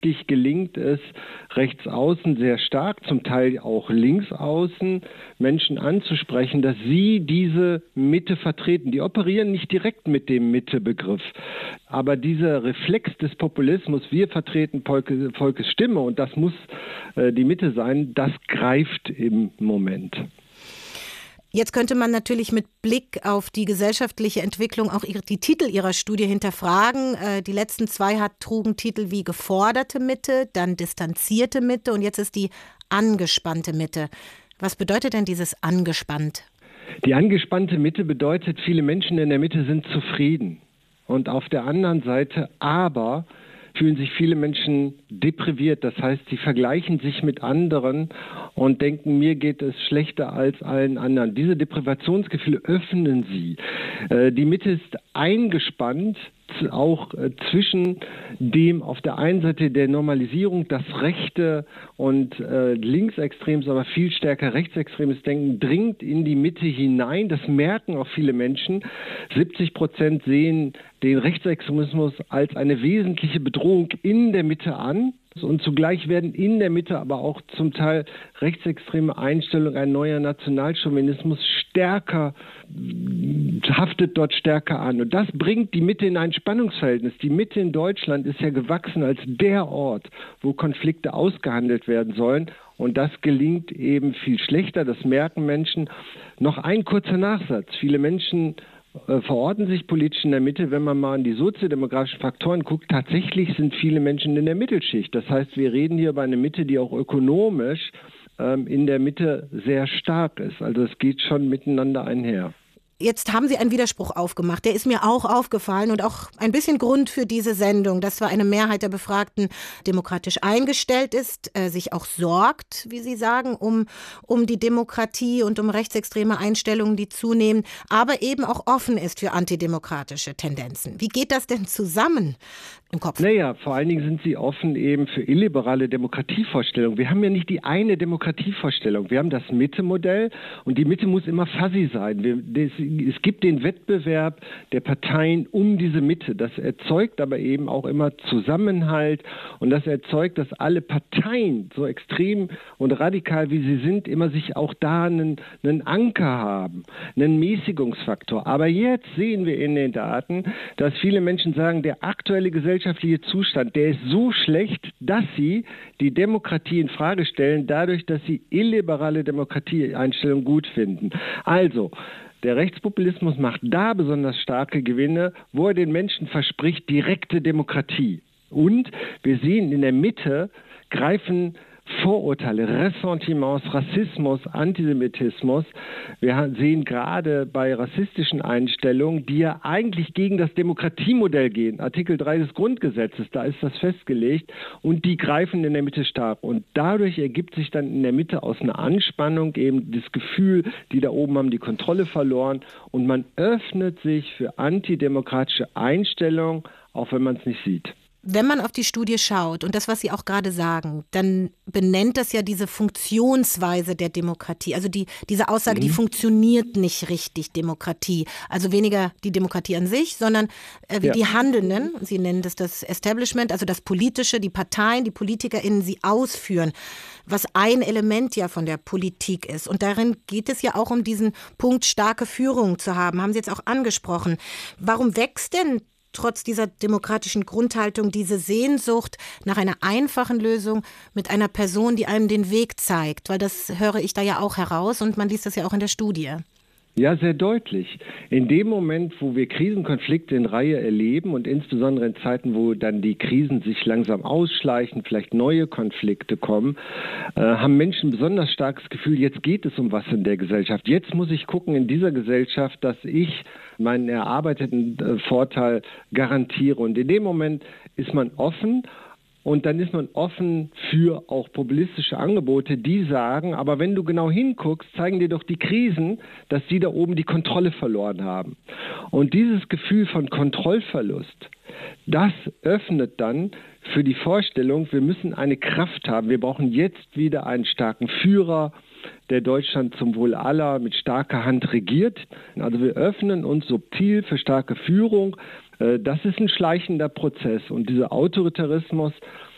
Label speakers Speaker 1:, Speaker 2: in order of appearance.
Speaker 1: gelingt es rechts außen sehr stark, zum Teil auch links außen, Menschen anzusprechen, dass sie diese Mitte vertreten. Die operieren nicht direkt mit dem Mitte-Begriff, aber dieser Reflex des Populismus, wir vertreten Volkes Stimme und das muss die Mitte sein, das greift im Moment.
Speaker 2: Jetzt könnte man natürlich mit Blick auf die gesellschaftliche Entwicklung auch die Titel Ihrer Studie hinterfragen. Die letzten zwei trugen Titel wie geforderte Mitte, dann distanzierte Mitte und jetzt ist die angespannte Mitte. Was bedeutet denn dieses angespannt?
Speaker 1: Die angespannte Mitte bedeutet, viele Menschen in der Mitte sind zufrieden. Und auf der anderen Seite aber fühlen sich viele Menschen depriviert. Das heißt, sie vergleichen sich mit anderen und denken, mir geht es schlechter als allen anderen. Diese Deprivationsgefühle öffnen sie. Die Mitte ist eingespannt, auch zwischen dem auf der einen Seite der Normalisierung, das rechte und linksextremes, aber viel stärker rechtsextremes Denken dringt in die Mitte hinein. Das merken auch viele Menschen. 70% sehen den Rechtsextremismus als eine wesentliche Bedrohung in der Mitte an. Und zugleich werden in der Mitte aber auch zum Teil rechtsextreme Einstellungen, ein neuer Nationalchauvinismus stärker, haftet dort stärker an. Und das bringt die Mitte in ein Spannungsverhältnis. Die Mitte in Deutschland ist ja gewachsen als der Ort, wo Konflikte ausgehandelt werden sollen. Und das gelingt eben viel schlechter, das merken Menschen. Noch ein kurzer Nachsatz. Viele Menschen verorten sich politisch in der Mitte, wenn man mal an die soziodemografischen Faktoren guckt. Tatsächlich sind viele Menschen in der Mittelschicht. Das heißt, wir reden hier über eine Mitte, die auch ökonomisch in der Mitte sehr stark ist. Also es geht schon miteinander einher.
Speaker 2: Jetzt haben Sie einen Widerspruch aufgemacht. Der ist mir auch aufgefallen und auch ein bisschen Grund für diese Sendung, dass zwar eine Mehrheit der Befragten demokratisch eingestellt ist, sich auch sorgt, wie Sie sagen, um die Demokratie und um rechtsextreme Einstellungen, die zunehmen, aber eben auch offen ist für antidemokratische Tendenzen. Wie geht das denn zusammen im Kopf?
Speaker 1: Naja, vor allen Dingen sind sie offen eben für illiberale Demokratievorstellungen. Wir haben ja nicht die eine Demokratievorstellung. Wir haben das Mitte-Modell und die Mitte muss immer fuzzy sein. Es gibt den Wettbewerb der Parteien um diese Mitte. Das erzeugt aber eben auch immer Zusammenhalt und das erzeugt, dass alle Parteien, so extrem und radikal wie sie sind, immer sich auch da einen Anker haben, einen Mäßigungsfaktor. Aber jetzt sehen wir in den Daten, dass viele Menschen sagen, der aktuelle gesellschaftliche Zustand, der ist so schlecht, dass sie die Demokratie in Frage stellen, dadurch, dass sie illiberale Demokratieeinstellungen gut finden. Also, der Rechtspopulismus macht da besonders starke Gewinne, wo er den Menschen verspricht, direkte Demokratie. Und wir sehen in der Mitte greifen Vorurteile, Ressentiments, Rassismus, Antisemitismus. Wir sehen gerade bei rassistischen Einstellungen, die ja eigentlich gegen das Demokratiemodell gehen. Artikel 3 des Grundgesetzes, da ist das festgelegt und die greifen in der Mitte stark. Und dadurch ergibt sich dann in der Mitte aus einer Anspannung eben das Gefühl, die da oben haben die Kontrolle verloren und man öffnet sich für antidemokratische Einstellungen, auch wenn man es nicht sieht.
Speaker 2: Wenn man auf die Studie schaut und das, was Sie auch gerade sagen, dann benennt das ja diese Funktionsweise der Demokratie. Also diese Aussage, die funktioniert nicht richtig, Demokratie. Also weniger die Demokratie an sich, sondern wie die Handelnden, Sie nennen das Establishment, also das Politische, die Parteien, die PolitikerInnen, sie ausführen, was ein Element ja von der Politik ist. Und darin geht es ja auch um diesen Punkt, starke Führung zu haben. Haben Sie jetzt auch angesprochen. Warum wächst denn trotz dieser demokratischen Grundhaltung diese Sehnsucht nach einer einfachen Lösung mit einer Person, die einem den Weg zeigt? Weil das höre ich da ja auch heraus und man liest das ja auch in der Studie.
Speaker 1: Ja, sehr deutlich. In dem Moment, wo wir Krisenkonflikte in Reihe erleben und insbesondere in Zeiten, wo dann die Krisen sich langsam ausschleichen, vielleicht neue Konflikte kommen, haben Menschen besonders starkes Gefühl, jetzt geht es um was in der Gesellschaft. Jetzt muss ich gucken in dieser Gesellschaft, dass ich meinen erarbeiteten Vorteil garantiere. Und in dem Moment ist man offen. Und dann ist man offen für auch populistische Angebote, die sagen, aber wenn du genau hinguckst, zeigen dir doch die Krisen, dass die da oben die Kontrolle verloren haben. Und dieses Gefühl von Kontrollverlust, das öffnet dann für die Vorstellung, wir müssen eine Kraft haben. Wir brauchen jetzt wieder einen starken Führer, der Deutschland zum Wohl aller mit starker Hand regiert. Also wir öffnen uns subtil für starke Führung. Das ist ein schleichender Prozess und dieser Autoritarismus